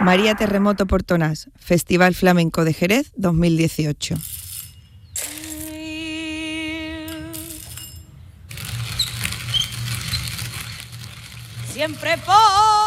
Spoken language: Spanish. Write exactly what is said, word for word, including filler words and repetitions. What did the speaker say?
María Terremoto Portonás, Festival Flamenco de Jerez dos mil dieciocho. Siempre por